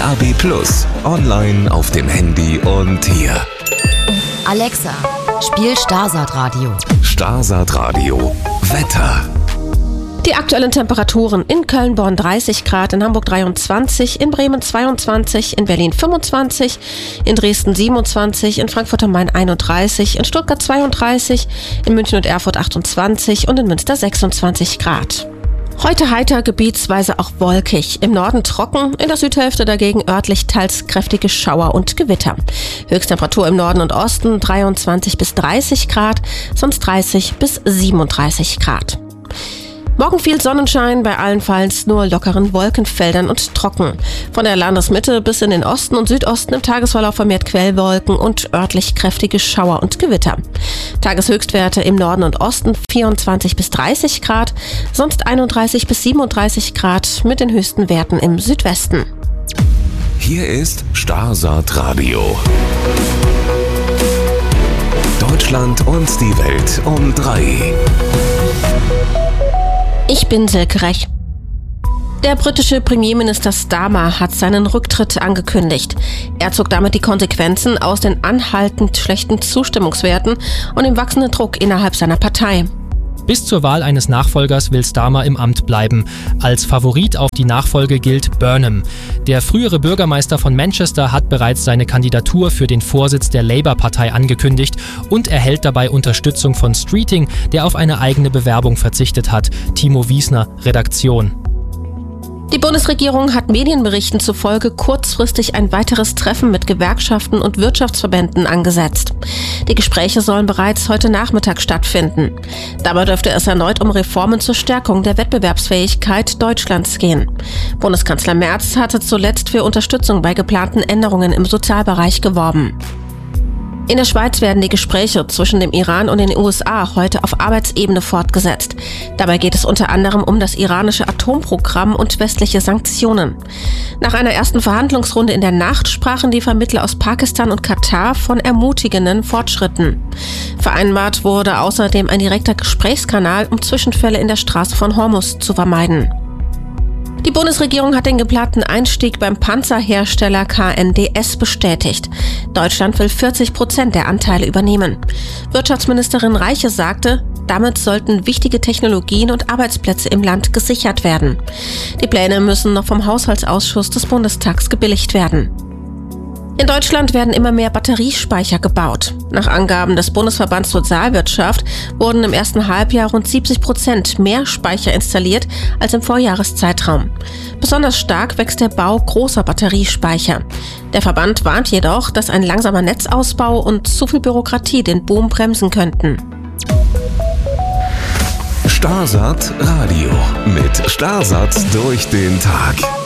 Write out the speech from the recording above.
DAB+, online auf dem Handy und hier. Alexa, spiel Starsat Radio. Starsat Radio. Wetter. Die aktuellen Temperaturen: in Köln, Bonn 30 Grad, in Hamburg 23, in Bremen 22, in Berlin 25, in Dresden 27, in Frankfurt am Main 31, in Stuttgart 32, in München und Erfurt 28 und in Münster 26 Grad. Heute heiter, gebietsweise auch wolkig. Im Norden trocken, in der Südhälfte dagegen örtlich teils kräftige Schauer und Gewitter. Höchsttemperatur im Norden und Osten 23 bis 30 Grad, sonst 30 bis 37 Grad. Morgen viel Sonnenschein, bei allenfalls nur lockeren Wolkenfeldern und trocken. Von der Landesmitte bis in den Osten und Südosten im Tagesverlauf vermehrt Quellwolken und örtlich kräftige Schauer und Gewitter. Tageshöchstwerte im Norden und Osten 24 bis 30 Grad, sonst 31 bis 37 Grad mit den höchsten Werten im Südwesten. Hier ist Starsat Radio. Deutschland und die Welt um 3. Ich bin Silke Rech. Der britische Premierminister Starmer hat seinen Rücktritt angekündigt. Er zog damit die Konsequenzen aus den anhaltend schlechten Zustimmungswerten und dem wachsenden Druck innerhalb seiner Partei. Bis zur Wahl eines Nachfolgers will Starmer im Amt bleiben. Als Favorit auf die Nachfolge gilt Burnham. Der frühere Bürgermeister von Manchester hat bereits seine Kandidatur für den Vorsitz der Labour-Partei angekündigt und erhält dabei Unterstützung von Streeting, der auf eine eigene Bewerbung verzichtet hat. Timo Wiesner, Redaktion. Die Bundesregierung hat Medienberichten zufolge kurzfristig ein weiteres Treffen mit Gewerkschaften und Wirtschaftsverbänden angesetzt. Die Gespräche sollen bereits heute Nachmittag stattfinden. Dabei dürfte es erneut um Reformen zur Stärkung der Wettbewerbsfähigkeit Deutschlands gehen. Bundeskanzler Merz hatte zuletzt für Unterstützung bei geplanten Änderungen im Sozialbereich geworben. In der Schweiz werden die Gespräche zwischen dem Iran und den USA heute auf Arbeitsebene fortgesetzt. Dabei geht es unter anderem um das iranische Atomprogramm und westliche Sanktionen. Nach einer ersten Verhandlungsrunde in der Nacht sprachen die Vermittler aus Pakistan und Katar von ermutigenden Fortschritten. Vereinbart wurde außerdem ein direkter Gesprächskanal, um Zwischenfälle in der Straße von Hormuz zu vermeiden. Die Bundesregierung hat den geplanten Einstieg beim Panzerhersteller KNDS bestätigt. Deutschland will 40% der Anteile übernehmen. Wirtschaftsministerin Reiche sagte, damit sollten wichtige Technologien und Arbeitsplätze im Land gesichert werden. Die Pläne müssen noch vom Haushaltsausschuss des Bundestags gebilligt werden. In Deutschland werden immer mehr Batteriespeicher gebaut. Nach Angaben des Bundesverbands Sozialwirtschaft wurden im ersten Halbjahr rund 70% mehr Speicher installiert als im Vorjahreszeitraum. Besonders stark wächst der Bau großer Batteriespeicher. Der Verband warnt jedoch, dass ein langsamer Netzausbau und zu viel Bürokratie den Boom bremsen könnten. Starsat Radio mit Starsat durch den Tag.